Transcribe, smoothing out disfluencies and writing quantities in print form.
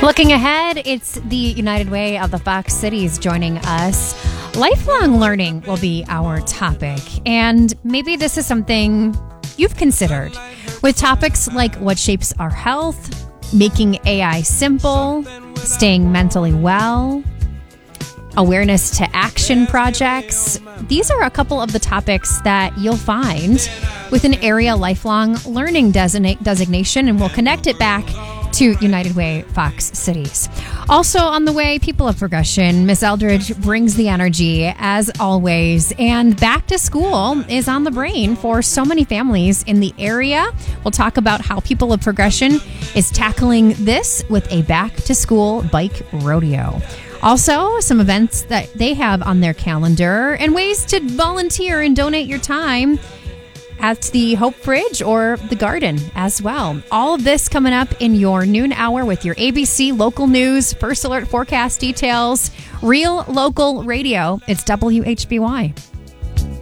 Looking ahead, it's the United Way of the Fox Cities joining us. Lifelong learning will be our topic, and maybe this is something you've considered, with topics like what shapes our health, making AI simple, staying mentally well, awareness to action projects. These are a couple of the topics that you'll find with an area lifelong learning designation, and we'll connect it back to United Way Fox Cities. Also on the way, People of Progression. Miss Eldridge brings the energy as always, and back to school is on the brain for so many families in the area. We'll talk about how People of Progression is tackling this with a back to school bike rodeo. Also, some events that they have on their calendar and ways to volunteer and donate your time at the Hope Fridge or the Garden as well. All of this coming up in your noon hour with your ABC local news, first alert forecast details, real local radio. It's WHBY.